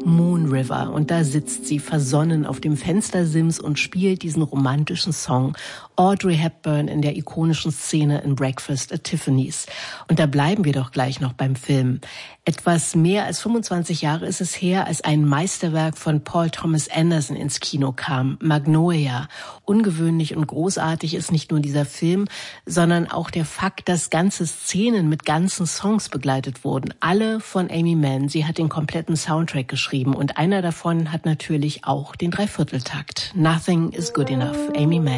Moon River. Und da sitzt sie versonnen auf dem Fenstersims und spielt diesen romantischen Song. Audrey Hepburn in der ikonischen Szene in Breakfast at Tiffany's. Und da bleiben wir doch gleich noch beim Film. Etwas mehr als 25 Jahre ist es her, als ein Meisterwerk von Paul Thomas Anderson ins Kino kam, Magnolia. Ungewöhnlich und großartig ist nicht nur dieser Film, sondern auch der Fakt, dass ganze Szenen mit ganzen Songs begleitet wurden. Alle von Aimee Mann. Sie hat den kompletten Soundtrack geschrieben und einer davon hat natürlich auch den Dreivierteltakt. Nothing is good enough, Aimee Mann.